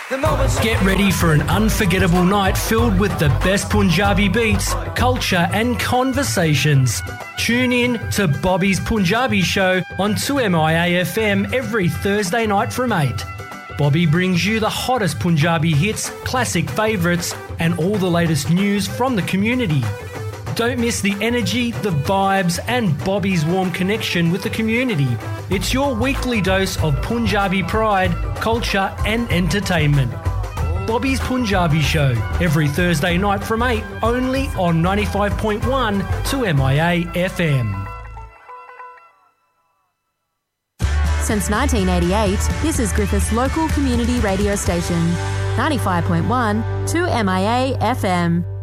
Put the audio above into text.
Get ready for an unforgettable night filled with the best Punjabi beats, culture and conversations. Tune in to Bobby's Punjabi Show on 2MIA FM every Thursday night from 8. Bobby brings you the hottest Punjabi hits, classic favourites and all the latest news from the community. Don't miss the energy, the vibes and Bobby's warm connection with the community. It's your weekly dose of Punjabi pride, culture and entertainment. Bobby's Punjabi Show, every Thursday night from 8, only on 95.1 2MIA FM. Since 1988, this is Griffith's local community radio station, 95.1 2MIA FM.